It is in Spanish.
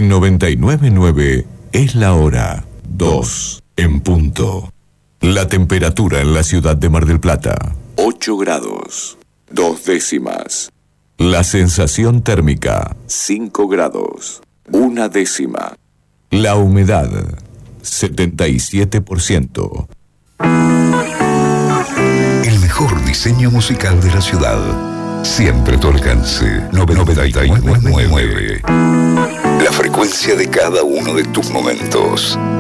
En 99.9 es la hora 2 en punto. La temperatura en la ciudad de Mar del Plata, 8 grados, 2 décimas. La sensación térmica, 5 grados, 1 décima. La humedad, 77%. El mejor diseño musical de la ciudad. Siempre a tu alcance. 99.9. La frecuencia de cada uno de tus momentos.